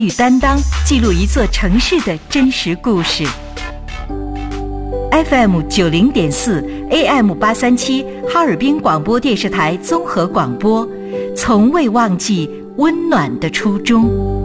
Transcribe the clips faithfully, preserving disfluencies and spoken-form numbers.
与担当，记录一座城市的真实故事。F M 九零点四 A M 八三七哈尔滨广播电视台综合广播，从未忘记温暖的初衷。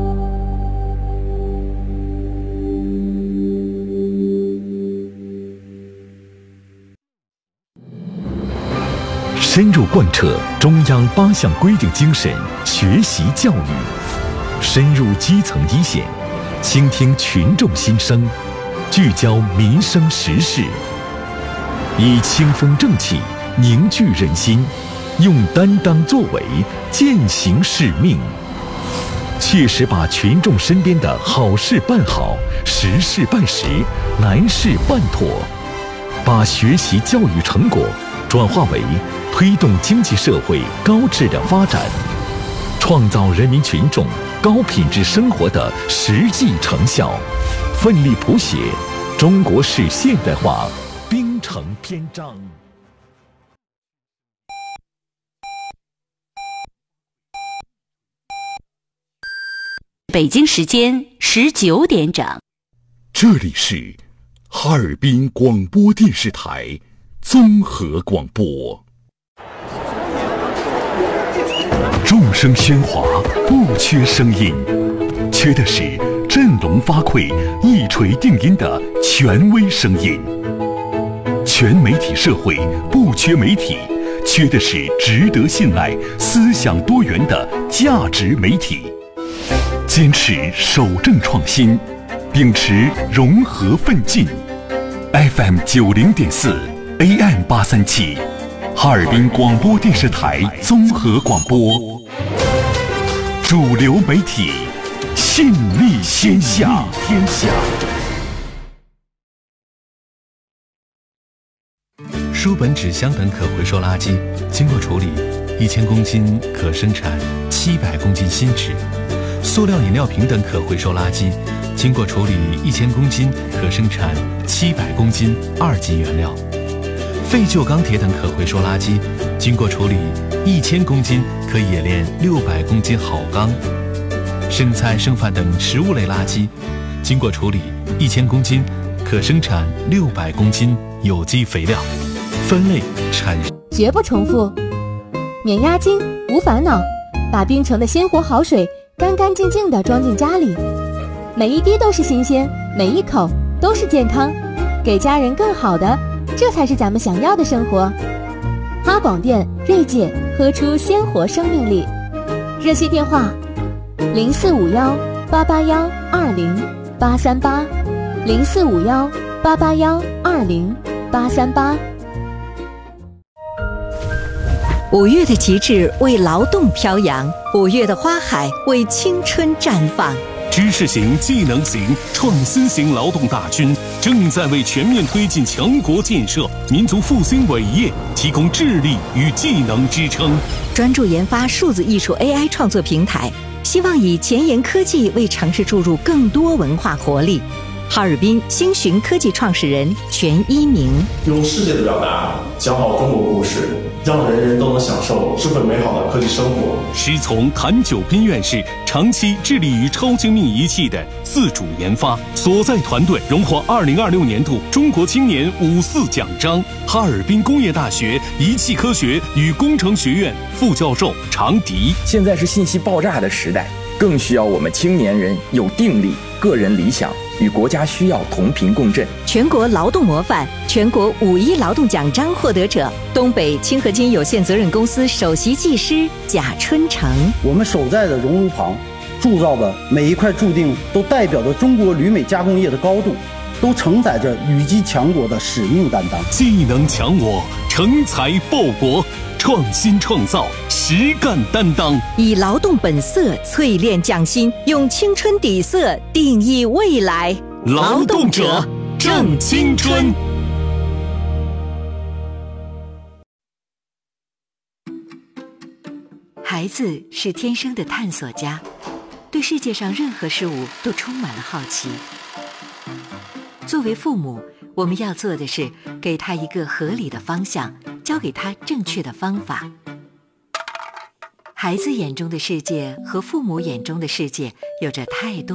深入贯彻中央八项规定精神学习教育，深入基层一线，倾听群众心声，聚焦民生时事，以清风正气凝聚人心，用担当作为践行使命，切实把群众身边的好事办好，实事办实，难事办妥，把学习教育成果转化为推动经济社会高质量发展，创造人民群众高品质生活的实际成效，奋力谱写中国式现代化兵程篇章。 北京时间十九点整， 这里是哈尔滨广播电视台综合广播。众声喧哗，不缺声音，缺的是振聋发聩、一锤定音的权威声音。全媒体社会不缺媒体，缺的是值得信赖、思想多元的价值媒体。坚持守正创新，秉持融合奋进。F M 九零点四 A M 八三七，哈尔滨广播电视台综合广播，主流媒体，信力天下。天下。 书本、纸箱等可回收垃圾，经过处理，一千公斤可生产七百公斤新纸；塑料饮料瓶等可回收垃圾，经过处理，一千公斤可生产七百公斤二级原料；废旧钢铁等可回收垃圾，经过处理，一千公斤可冶炼六百公斤好钢；剩菜剩饭等食物类垃圾，经过处理，一千公斤可生产六百公斤有机肥料。分类产绝不重复，免押金无烦恼，把冰城的鲜活好水干干净净地装进家里，每一滴都是新鲜，每一口都是健康，给家人更好的，这才是咱们想要的生活。哈广电锐界，喝出鲜活生命力。热线电话零四五幺八八幺二零八三八，零四五幺八八幺二零八三八。 五月的极致为劳动飘扬，五月的花海为青春绽放。 知识型、技能型、创新型劳动大军正在为全面推进强国建设、民族复兴伟业提供智力与技能支撑。 专注研发数字艺术 A I 创作平台，希望以前沿科技为城市注入更多文化活力。哈尔滨星寻科技创始人全一鸣， 用世界的表达讲好中国故事，让人人都能享受智慧美好的科技生活。 师从谭九斌院士长期致力于超精密仪器的自主研发，所在团队荣获二零二六年度中国青年五四奖章。哈尔滨工业大学仪器科学与工程学院副教授常迪， 现在是信息爆炸的时代，更需要我们青年人有定力、个人理想，与国家需要同频共振。 全国劳动模范、全国五一劳动奖章获得者，东北清合金有限责任公司首席技师贾春成。 我们守在的熔炉旁铸造的每一块铸锭，都代表着中国铝镁加工业的高度，都承载着羽击强国的使命担当。 技能强我，成才报国，创新创造，实干担当， 以劳动本色淬炼匠心，用青春底色定义未来。 劳动者正青春。 孩子是天生的探索家，对世界上任何事物都充满了好奇。作为父母，我们要做的是给他一个合理的方向，教给他正确的方法。 孩子眼中的世界和父母眼中的世界有着太多